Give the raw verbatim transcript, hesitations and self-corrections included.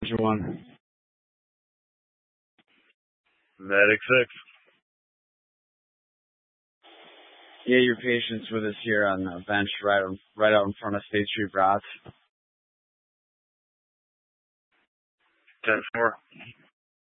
One. Medic six. Yeah, your patient's with us here on the bench right right out in front of State Street Brats. ten four.